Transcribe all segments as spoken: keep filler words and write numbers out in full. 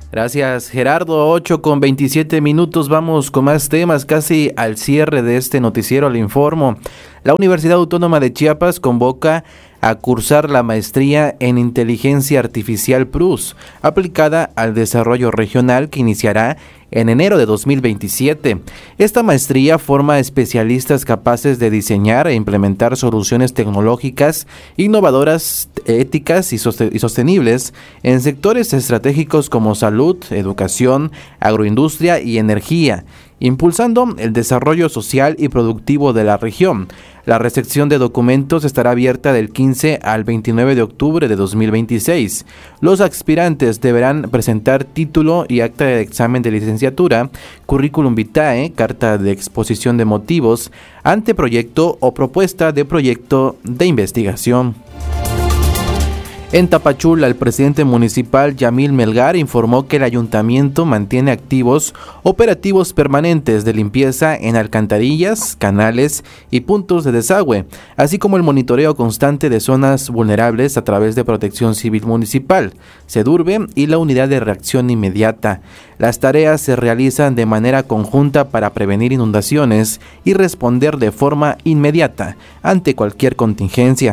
Gracias, Gerardo. ocho con veintisiete minutos. Vamos con más temas, casi al cierre de este noticiero. Le informo. La Universidad Autónoma de Chiapas convoca a cursar la maestría en Inteligencia Artificial Plus, aplicada al desarrollo regional, que iniciará en enero de dos mil veintisiete. Esta maestría forma especialistas capaces de diseñar e implementar soluciones tecnológicas innovadoras, éticas y sostenibles en sectores estratégicos como salud, educación, agroindustria y energía, impulsando el desarrollo social y productivo de la región. La recepción de documentos estará abierta del quince al veintinueve de octubre de dos mil veintiséis. Los aspirantes deberán presentar título y acta de examen de licenciatura, currículum vitae, carta de exposición de motivos, anteproyecto o propuesta de proyecto de investigación. En Tapachula, el presidente municipal Yamil Melgar informó que el ayuntamiento mantiene activos operativos permanentes de limpieza en alcantarillas, canales y puntos de desagüe, así como el monitoreo constante de zonas vulnerables a través de Protección Civil Municipal, Sedurbe y la Unidad de Reacción Inmediata. Las tareas se realizan de manera conjunta para prevenir inundaciones y responder de forma inmediata ante cualquier contingencia.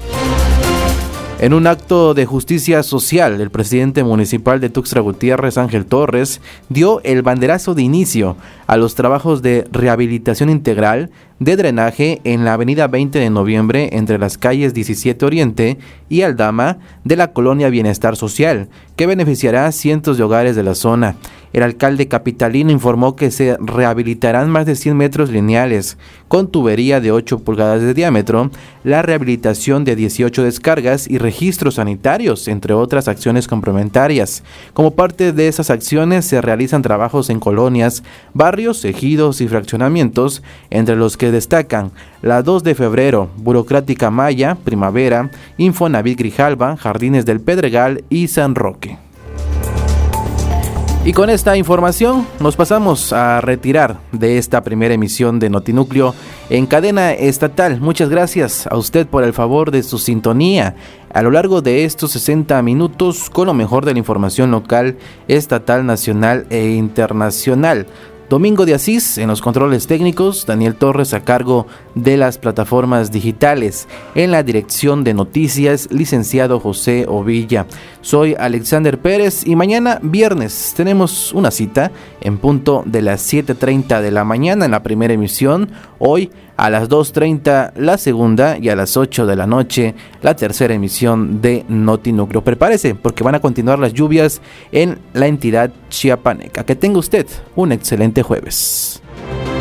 En un acto de justicia social, el presidente municipal de Tuxtla Gutiérrez, Ángel Torres, dio el banderazo de inicio a los trabajos de rehabilitación integral de drenaje en la avenida veinte de noviembre entre las calles diecisiete Oriente y Aldama de la colonia Bienestar Social, que beneficiará a cientos de hogares de la zona. El alcalde capitalino informó que se rehabilitarán más de cien metros lineales con tubería de ocho pulgadas de diámetro, la rehabilitación de dieciocho descargas y registros sanitarios, entre otras acciones complementarias. Como parte de esas acciones se realizan trabajos en colonias, barrios, ejidos y fraccionamientos, entre los que destacan la dos de febrero, Burocrática Maya, Primavera, Infonavit Grijalba, Jardines del Pedregal y San Roque. Y con esta información nos pasamos a retirar de esta primera emisión de Notinúcleo en cadena estatal. Muchas gracias a usted por el favor de su sintonía a lo largo de estos sesenta minutos con lo mejor de la información local, estatal, nacional e internacional. Domingo de Asís en los controles técnicos, Daniel Torres a cargo de las plataformas digitales, en la dirección de noticias, licenciado José Ovilla. Soy Alexander Pérez y mañana viernes tenemos una cita en punto de las siete treinta de la mañana en la primera emisión, hoy a las dos treinta la segunda y a las ocho de la noche la tercera emisión de Notinúcleo. Prepárese porque van a continuar las lluvias en la entidad chiapaneca. Que tenga usted un excelente jueves.